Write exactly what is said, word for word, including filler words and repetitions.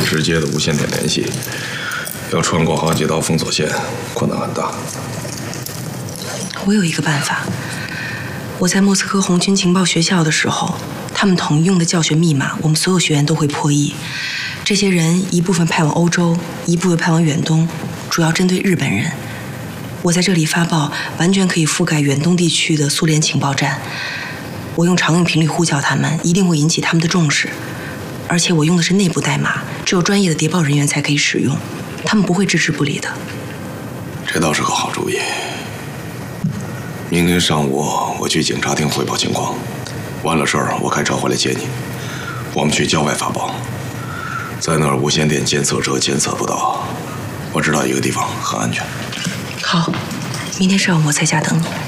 直接的无线电联系，要穿过好几道封锁线，困难很大。 我有一个办法。我在莫斯科红军情报学校的时候，他们统一用的教学密码，我们所有学员都会破译。这些人一部分派往欧洲，一部分派往远东，主要针对日本人。我在这里发报，完全可以覆盖远东地区的苏联情报站。我用常用频率呼叫他们，一定会引起他们的重视。而且我用的是内部代码，只有专业的谍报人员才可以使用，他们不会置之不理的。 这倒是个好主意。明天上午我去警察厅汇报情况，完了事儿我开车回来接你。我们去郊外发报，在那儿无线电监测车监测不到。我知道一个地方很安全。 好，明天上午我在家等你。